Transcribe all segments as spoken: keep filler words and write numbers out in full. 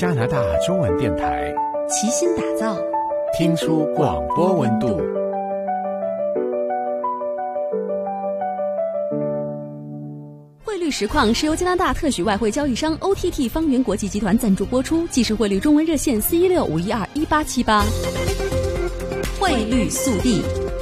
加拿大中文电台齐心打造听出广播温度。 汇率实况是由加拿大特许外汇交易商 O T T 方圆国际集团赞助播出，即时汇率中文热线四一六五一二一八七八。汇率速递。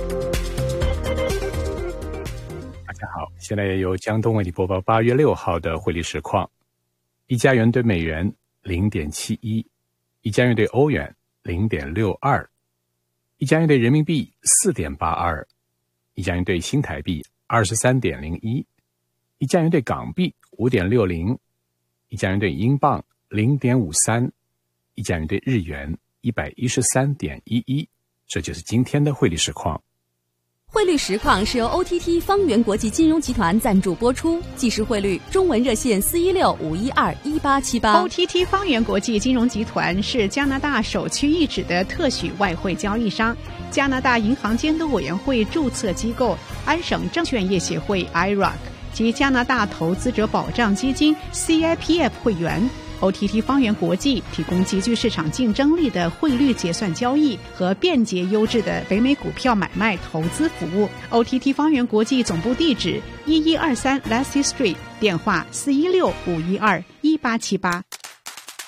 大家好，现在由江东为你播报八月六号的汇率实况。一加元对美元零点七一，一加元对欧元零点六二，一加元对人民币四点八二，一加元对新台币二十三点零一，一加元对港币五点六零，一加元对英镑零点五三，一加元对日元一百一十三点一一。这就是今天的汇率实况。 汇率实况是由 O T T 方圆国际金融集团赞助播出，即时汇率中文热线四一六五一二一八七八。 O T T 方圆国际金融集团是加拿大首屈一指的特许外汇交易商，加拿大银行监督委员会注册机构安省证券业协会 I R A C 及加拿大投资者保障基金 C I P F 会员。O T T 方圆国际提供极具市场竞争力的汇率结算交易和便捷优质的北美股票买卖投资服务。O T T 方圆国际总部地址一一二三 Lassie Street， 电话四一六五一二一八七八。